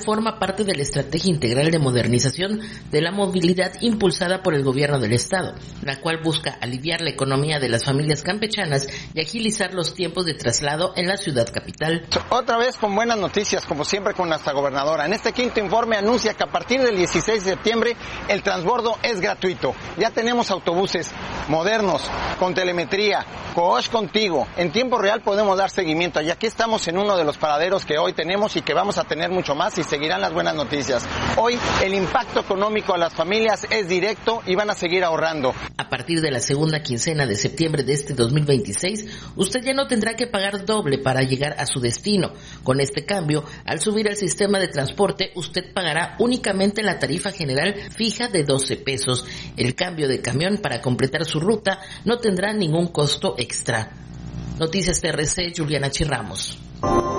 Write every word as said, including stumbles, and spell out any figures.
forma parte de la estrategia integral de modernización de la movilidad impulsada por el gobierno del estado, la cual busca aliviar la economía de las familias campechanas y agilizar los tiempos de traslado en la ciudad capital. Otra vez con buenas noticias, como siempre con nuestra gobernadora. En este quinto informe anuncia que a partir del dieciséis de septiembre el transbordo es gratuito. Ya tenemos autobuses modernos, con telemetría, Coach Contigo. En tiempo real podemos dar seguimiento. Y aquí estamos en uno de los paraderos que hoy tenemos y que vamos a tener mucho más y seguirán las buenas noticias. Hoy el impacto económico a las familias es directo y van a seguir ahorrando. A partir de la segunda quincena de septiembre de este dos mil veintiséis, usted ya no tendrá que pagar doble para llegar a su destino. Con este cambio, al subir al sistema de transporte, usted pagará únicamente la tarifa general fija de doce pesos. El cambio de camión para completar su ruta no tendrá ningún costo extra. Noticias T R C, Juliana Chirramos.